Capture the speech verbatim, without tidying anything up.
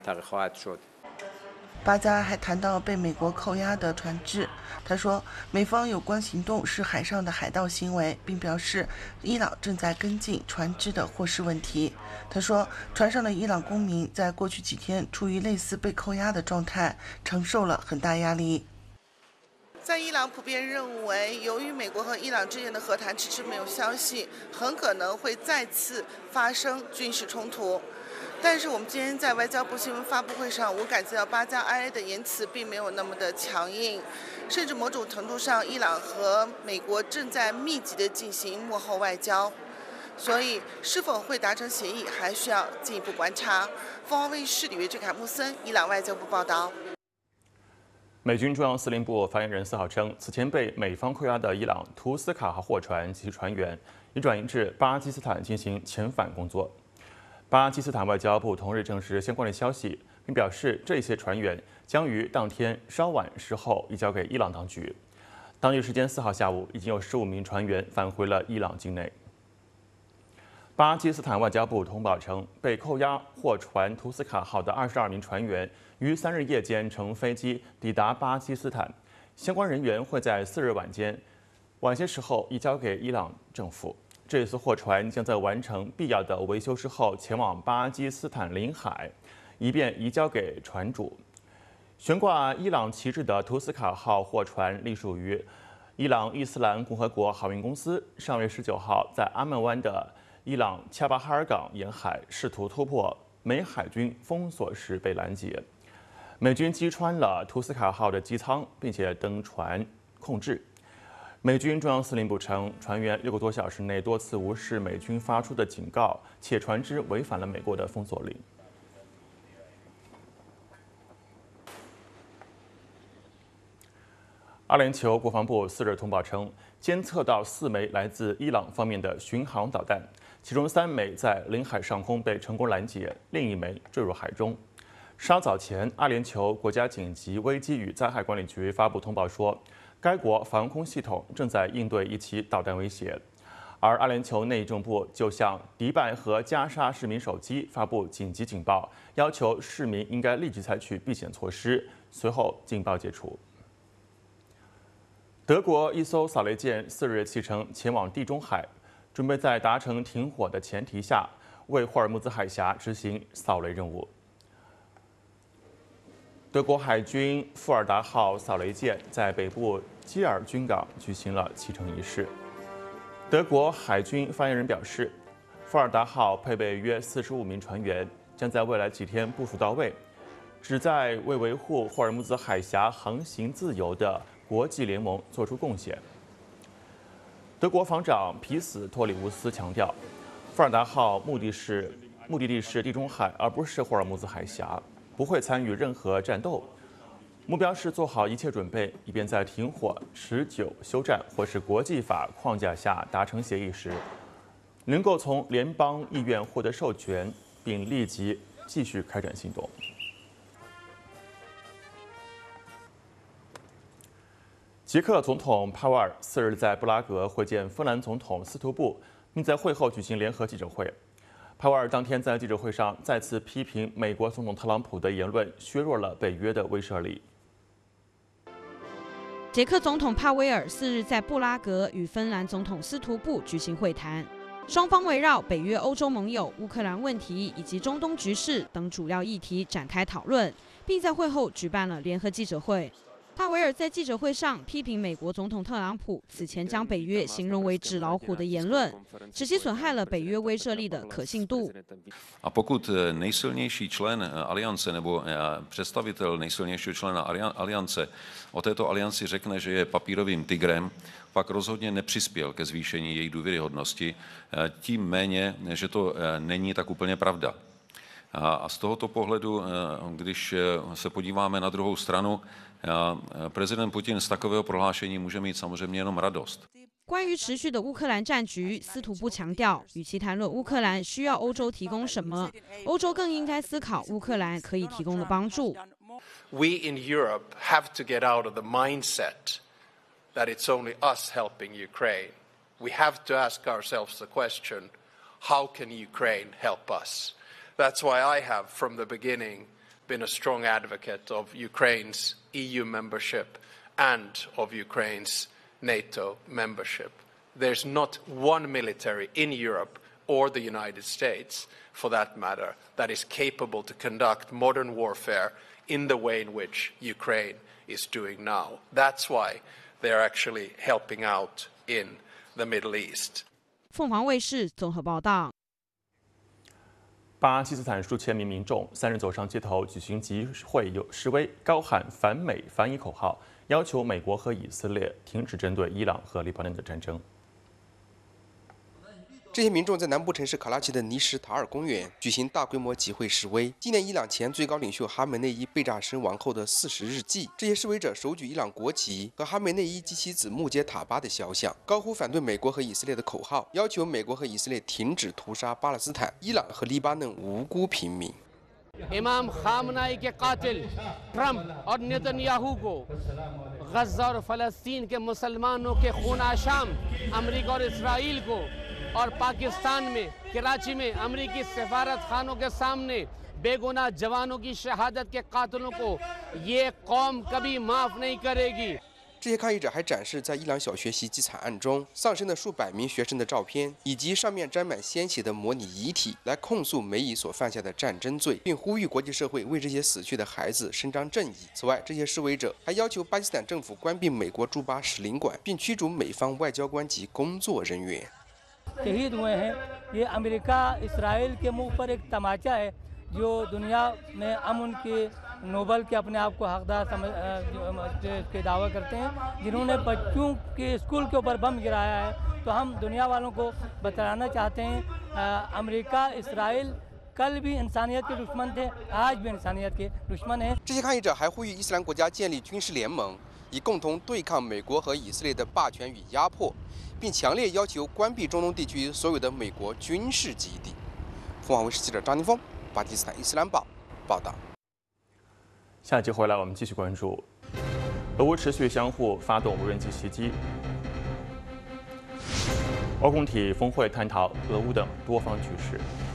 巴加还谈到被美国扣押的船只，他说美方有关行动是海上的海盗行为，并表示伊朗正在跟进船只的获释问题。他说船上的伊朗公民在过去几天处于类似被扣押的状态，承受了很大压力。在伊朗普遍认为，由于美国和伊朗之间的和谈迟迟没有消息，很可能会再次发生军事冲突。但是我们今天在外交部新闻发布会上，我感觉到巴加埃的言辞并没有那么的强硬，甚至某种程度上，伊朗和美国正在密集的进行幕后外交，所以是否会达成协议，还需要进一步观察。凤凰卫视李维最凯穆森，伊朗外交部报道。 美军中央司令部发言人四号称，此前被美方扣押的伊朗图斯卡号货船及其船员已转移至巴基斯坦进行遣返工作。巴基斯坦外交部同日证实相关的消息，并表示这些船员将于当天稍晚时候移交给伊朗当局。当地时间四号下午，已经有十五名船员返回了伊朗境内。巴基斯坦外交部通报称，被扣押货船图斯卡号的二十二名船员于三日夜间乘飞机抵达巴基斯坦，相关人员会在四日晚间晚些时候移交给伊朗政府。这艘货船将在完成必要的维修之后前往巴基斯坦领海，以便移交给船主。悬挂伊朗旗帜的图斯卡号货船隶属于伊朗伊斯兰共和国航运公司，上月十九号在阿曼湾的伊朗恰巴哈尔港沿海试图突破美海军封锁时被拦截，美军击穿了图斯卡号的机舱，并且登船控制。美军中央司令部称，船员六个多小时内多次无视美军发出的警告，且船只违反了美国的封锁令。阿联酋国防部四日通报称，监测到四枚来自伊朗方面的巡航导弹，其中三枚在领海上空被成功拦截，另一枚坠入海中。稍早前，阿联酋国家紧急危机与灾害管理局发布通报说，该国防空系统正在应对一起导弹威胁，而阿联酋内政部就向迪拜和加沙市民手机发布紧急警报，要求市民应该立即采取避险措施。随后，警报解除。德国一艘扫雷舰四日启程前往地中海，准备在达成停火的前提下，为霍尔木兹海峡执行扫雷任务。德国海军富尔达号扫雷舰在北部基尔军港举行了启程仪式。德国海军发言人表示，富尔达号配备约四十五名船员，将在未来几天部署到位，旨在为维护霍尔木兹海峡航行自由的国际联盟做出贡献。德国防长皮斯托里乌斯强调，富尔达号目的是目的地是地中海，而不是霍尔木兹海峡。不会参与任何战斗，目标是做好一切准备，以便在停火、持久休战或是国际法框架下达成协议时，能够从联邦议院获得授权，并立即继续开展行动。捷克总统帕沃尔四日在布拉格会见芬兰总统斯图布，并在会后举行联合记者会。帕沃尔当天在记者会上再次批评美国总统特朗普的言论削弱了北约的威慑力。 捷克总统帕威尔四日在布拉格与芬兰总统斯图布举行会谈，双方围绕北约欧洲盟友、乌克兰问题以及中东局势等主要议题展开讨论，并在会后举办了联合记者会。帕维尔在记者会上批评美国总统特朗普此前将北约形容为纸老虎的言论，使其损害了北约威慑力的可信度。 A pokud nejsilnější člen aliance nebo představitel nejsilnějšího člena aliance o této alianci řekne, že je papírovým tigrem, pak rozhodně nepřispěl ke zvýšení její důvěryhodnosti, tím méně, že to není tak úplně pravda. A z tohoto pohledu, když se podíváme na druhou stranu, prezident Putin z takového prohlášení může mít samozřejmě jenom radost. 关于持续的乌克兰战局，斯图布强调，与其谈论乌克兰需要欧洲提供什么，欧洲更应该思考乌克兰可以提供的帮助。 We in Europe have to get out of the mindset that it's only us helping Ukraine. We have to ask ourselves the question, how can Ukraine help us? That's why I have, from the beginning, been a strong advocate of Ukraine's E U membership and of Ukraine's NATO membership. There's not one military in Europe or the United States, for that matter, that is capable to conduct modern warfare in the way in which Ukraine is doing now. That's why they're actually helping out in the Middle East. 凤凰卫视综合报道。 巴基斯坦数千名民众三日走上街头举行集会示威，高喊反美反以口号，要求美国和以色列停止针对伊朗和黎巴嫩的战争。 这些民众在南部城市卡拉奇的尼什塔尔公园举行大规模集会示威，纪念伊朗前最高领袖哈梅内伊被炸身亡后的四十日祭。这些示威者手举伊朗国旗和哈梅内伊及其子穆杰塔巴的肖像，高呼反对美国和以色列的口号，要求美国和以色列停止屠杀巴勒斯坦、伊朗和黎巴嫩无辜平民。 इमाम खामनाई के कातिल ट्रंप और नेतन्याहू को गज़ा और फ़लस्तीन के मुसलमानों के खून-आशाम अमेरिका और इसराइल को और पाकिस्तान में कराची में अमेरिकी सफारत खानों के सामने बेगुनाह जवानों की शहादत के कातिलों को ये कौम कभी माफ़ नहीं करेगी। 这些抗议者还展示在伊朗小学袭击惨案中丧生的数百名学生的照片，以及上面沾满鲜血的模拟遗体，来控诉美以所犯下的战争罪，并呼吁国际社会为这些死去的孩子伸张正义。此外，这些示威者还要求巴基斯坦政府关闭美国驻巴使领馆，并驱逐美方外交官及工作人员。 शहीद हुए हैं ये अमेरिका इसराइल के मुंह पर एक तमाचा है जो दुनिया में अमन के नोबल के अपने आप को हकदार समझ के दावा करते हैं, जिन्होंने बच्चों के स्कूल के ऊपर बम गिराया है। तो हम दुनिया वालों को बताना चाहते हैं अमेरिका इसराइल कल भी इंसानियत के दुश्मन थे, आज भी इंसानियत के दुश्मन हैं। 这些抗议者还呼吁伊斯兰国家建立军事联盟，以共同对抗美国和以色列的霸权与压迫，并强烈要求关闭中东地区所有的美国军事基地。凤凰卫视记者张宁峰，巴基斯坦伊斯兰报报道。 下一集回来，我们继续关注俄乌持续相互发动无人机袭击。欧共体峰会探讨俄乌等多方局势。